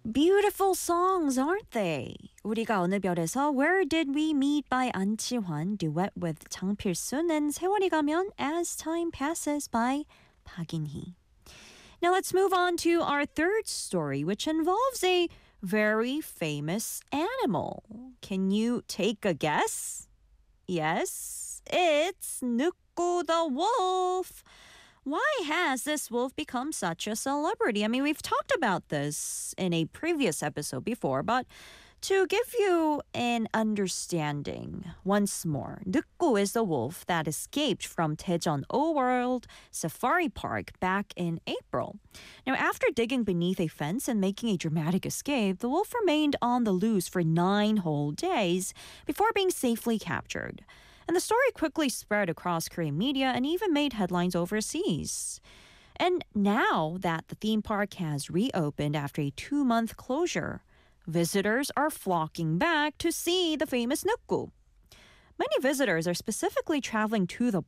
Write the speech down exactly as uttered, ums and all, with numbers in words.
Beautiful songs, aren't they? 우리가 어느 별에서 Where Did We Meet by 안치환, duet with 장필순, and 세월이 가면 As Time Passes by 박인희. Now let's move on to our third story, which involves a very famous animal. Can you take a guess? Yes, it's Nuku the wolf. Why has this wolf become such a celebrity? I mean, we've talked about this in a previous episode before, but to give you an understanding once more, Nuku is the wolf that escaped from Daejeon O-World Safari Park back in April. Now, after digging beneath a fence and making a dramatic escape, the wolf remained on the loose for nine whole days before being safely captured. And the story quickly spread across Korean media and even made headlines overseas. And now that the theme park has reopened after a two-month closure, visitors are flocking back to see the famous Nuku. Many visitors are specifically traveling to the